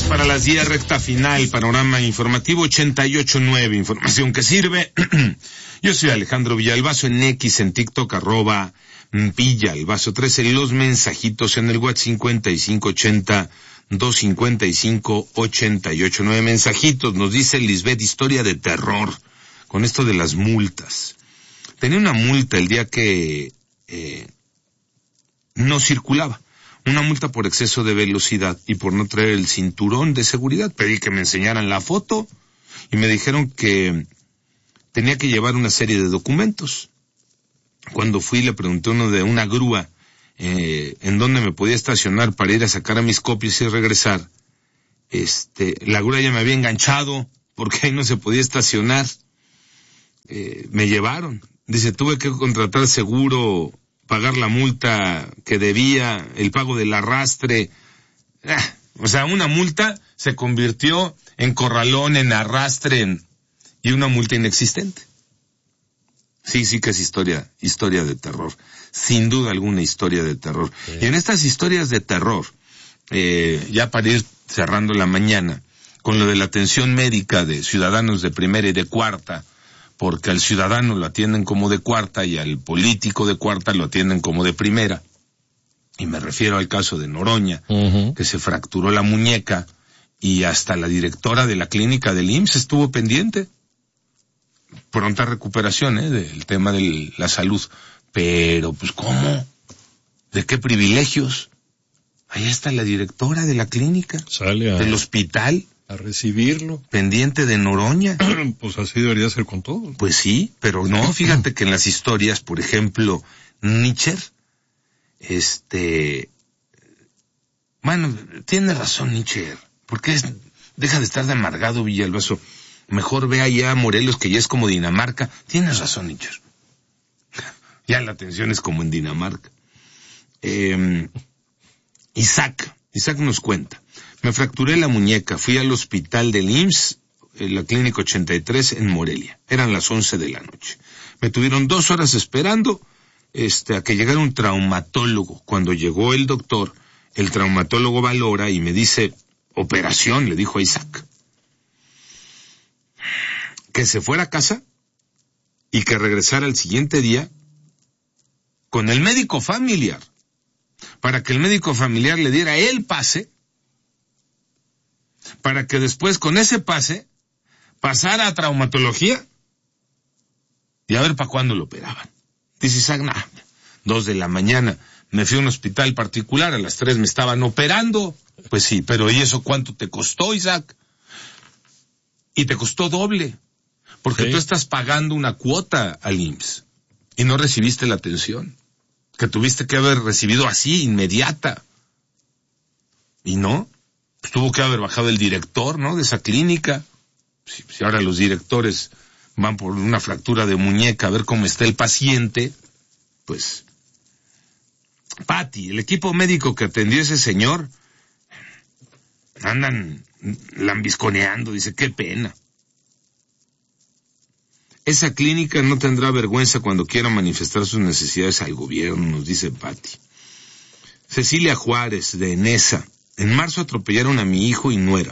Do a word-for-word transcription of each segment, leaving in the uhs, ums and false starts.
para las diez, recta final, panorama informativo ochenta y ocho nueve, información que sirve. Yo soy Alejandro Villalbazo en X, en TikTok, arroba Villalbazo trece, los mensajitos en el WhatsApp cincuenta y cinco ochenta, doscientos cincuenta y cinco, ochenta y ocho nueve mensajitos. Nos dice Lisbeth, historia de terror, con esto de las multas. Tenía una multa el día que eh, no circulaba. Una multa por exceso de velocidad y por no traer el cinturón de seguridad. Pedí que me enseñaran la foto y me dijeron que tenía que llevar una serie de documentos. Cuando fui le pregunté a uno de una grúa eh, en dónde me podía estacionar para ir a sacar a mis copias y regresar. Este, la grúa ya me había enganchado porque ahí no se podía estacionar. Eh, me llevaron. Dice, tuve que contratar seguro, pagar la multa que debía, el pago del arrastre. Ah, o sea, una multa se convirtió en corralón, en arrastre, en, y una multa inexistente. Sí, sí que es historia, historia de terror. Sin duda alguna historia de terror. Sí. Y en estas historias de terror, eh, ya para ir cerrando la mañana, con lo de la atención médica de ciudadanos de primera y de cuarta, porque al ciudadano lo atienden como de cuarta y al político de cuarta lo atienden como de primera. Y me refiero al caso de Noroña, uh-huh. que se fracturó la muñeca y hasta la directora de la clínica del I M S S estuvo pendiente. Pronta recuperación, ¿eh? Del tema de la salud. Pero, pues, ¿cómo? ¿De qué privilegios? Ahí está la directora de la clínica. Sale a... del hospital. A recibirlo. Pendiente de Noroña. Pues así debería ser con todo. Pues sí, pero no, fíjate que en las historias, por ejemplo, Nietzsche, este, bueno, tiene razón Nietzsche, porque es, deja de estar de amargado Villalbazo, mejor ve allá a Morelos que ya es como Dinamarca. Tienes razón Nietzsche, ya la atención es como en Dinamarca. Eh, Isaac, Isaac nos cuenta. Me fracturé la muñeca, fui al hospital del I M S S, en la clínica ochenta y tres en Morelia. Eran las once de la noche. Me tuvieron dos horas esperando, este, a que llegara un traumatólogo. Cuando llegó el doctor, el traumatólogo valora y me dice, operación, le dijo a Isaac. Que se fuera a casa y que regresara el siguiente día con el médico familiar, para que el médico familiar le diera el pase, para que después con ese pase pasara a traumatología y a ver para cuándo lo operaban. Dice Isaac, nah, dos de la mañana, me fui a un hospital particular, a las tres me estaban operando. Pues sí, pero ¿y eso cuánto te costó, Isaac? Y te costó doble, porque sí. Tú estás pagando una cuota al I M S S y no recibiste la atención que tuviste que haber recibido así, inmediata. Y no, pues tuvo que haber bajado el director, ¿no?, de esa clínica. Si, si ahora los directores van por una fractura de muñeca a ver cómo está el paciente, pues... Pati, el equipo médico que atendió a ese señor, andan lambisconeando, dice, qué pena. Esa clínica no tendrá vergüenza cuando quiera manifestar sus necesidades al gobierno, nos dice Pati. Cecilia Juárez, de Enesa. En marzo atropellaron a mi hijo y nuera.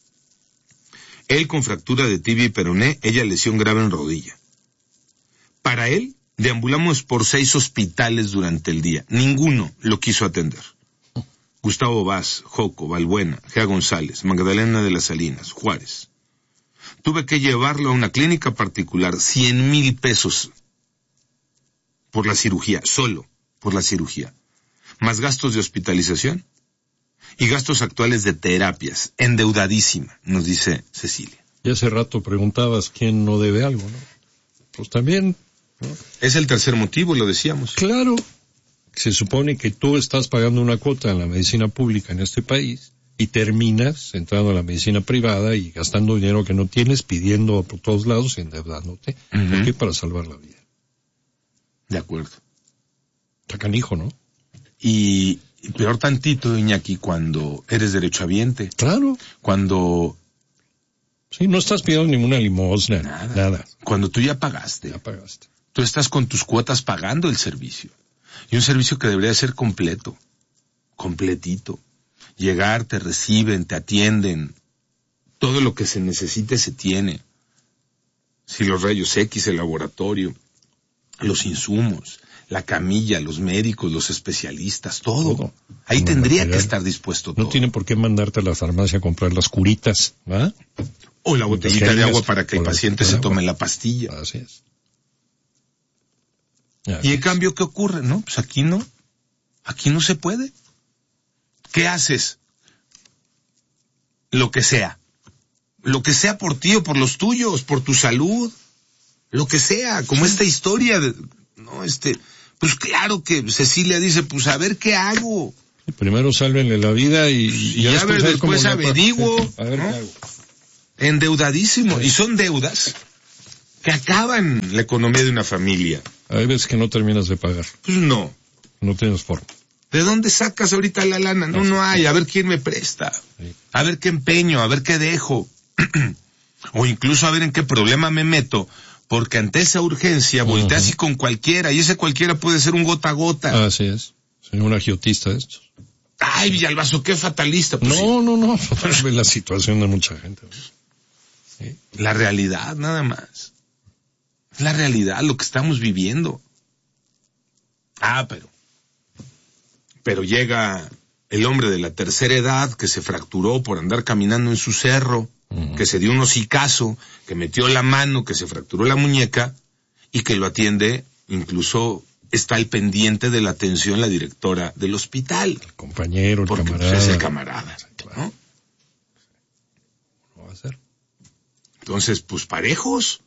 Él con fractura de tibia y peroné, ella lesión grave en rodilla. Para él, deambulamos por seis hospitales durante el día. Ninguno lo quiso atender. Gustavo Vaz, Joco, Balbuena, Gea González, Magdalena de las Salinas, Juárez. Tuve que llevarlo a una clínica particular, cien mil pesos por la cirugía, solo por la cirugía. Más gastos de hospitalización y gastos actuales de terapias, endeudadísima, nos dice Cecilia. Y hace rato preguntabas quién no debe algo, ¿no? Pues también, ¿no? Es el tercer motivo, lo decíamos. Claro, se supone que tú estás pagando una cuota en la medicina pública en este país y terminas entrando a la medicina privada y gastando dinero que no tienes, pidiendo por todos lados, endeudándote. Uh-huh. ¿Por qué? Para salvar la vida. De acuerdo. Está canijo, ¿no? Y... Y peor tantito, Iñaki, cuando eres derechohabiente. Claro. Cuando... Sí, no estás pidiendo ninguna limosna. Nada. Nada. Cuando tú ya pagaste. Ya pagaste. Tú estás con tus cuotas pagando el servicio. Y un servicio que debería ser completo. Completito. llegar, te reciben, te atienden. Todo lo que se necesite se tiene. Si los rayos X, el laboratorio, los insumos, la camilla, los médicos, los especialistas, todo. todo. Ahí no, tendría no, que estar dispuesto todo. No tienen por qué mandarte a la farmacia a comprar las curitas, ¿va? O la botellita de agua para que el paciente se tome la pastilla. Así es. Y en cambio, ¿qué ocurre? No, pues aquí no. Aquí no se puede. ¿Qué haces? Lo que sea. Lo que sea por ti o por los tuyos, por tu salud. Lo que sea, como esta historia de, no, este, pues claro que Cecilia dice, pues a ver qué hago. Primero sálvenle la vida y, y ya, ya después, ver, después averiguo, a ver, ¿no? ¿Qué hago? Endeudadísimo. Sí. Y son deudas que acaban la economía de una familia. Hay veces que no terminas de pagar. Pues no. No tienes forma. ¿De dónde sacas ahorita la lana? No, no hay. A ver quién me presta. Sí. A ver qué empeño, a ver qué dejo. O incluso a ver en qué problema me meto, porque ante esa urgencia volteas uh-huh. y con cualquiera, y ese cualquiera puede ser un gota a gota. Así es. Soy un agiotista de estos. Ay, Villalbazo, qué fatalista. Pues no, sí. no, no, no. La situación de mucha gente. ¿Sí? La realidad, nada más. La realidad, lo que estamos viviendo. Ah, pero... Pero llega el hombre de la tercera edad que se fracturó por andar caminando en su cerro, uh-huh. que se dio un hocicazo, que metió la mano, que se fracturó la muñeca y que lo atiende, incluso está al pendiente de la atención la directora del hospital. El compañero, el porque camarada. Pues, es el camarada, ¿no? ¿Cómo va a ser? Entonces, pues parejos.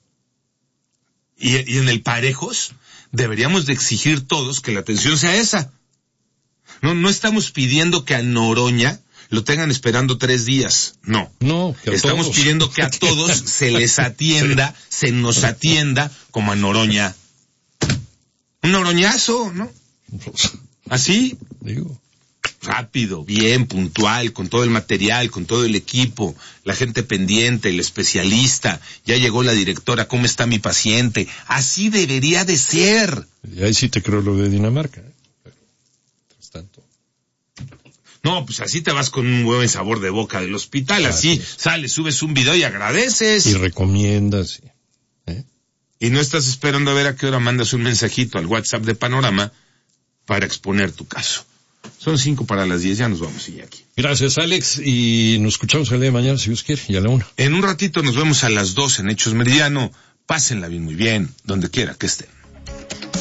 Y, y en el parejos deberíamos de exigir todos que la atención sea esa. No, no estamos pidiendo que a Noroña lo tengan esperando tres días. No. No, que a estamos todos. pidiendo que a todos se les atienda, se nos atienda como a Noroña. Un noroñazo, ¿no? Así. Digo. Rápido, bien, puntual, con todo el material, con todo el equipo, la gente pendiente, el especialista, ya llegó la directora, ¿cómo está mi paciente? Así debería de ser. Y ahí sí te creo lo de Dinamarca, ¿eh? Tanto. No, pues así te vas con un buen sabor de boca del hospital, así, así sales, subes un video y agradeces. Y recomiendas. ¿eh? Y no estás esperando a ver a qué hora mandas un mensajito al WhatsApp de Panorama para exponer tu caso. Son cinco para las diez, ya nos vamos, Iñaki. Gracias, Alex, y nos escuchamos el día de mañana, si Dios quiere, y a la una. En un ratito nos vemos a las dos en Hechos Meridiano. Pásenla bien, muy bien, donde quiera que estén.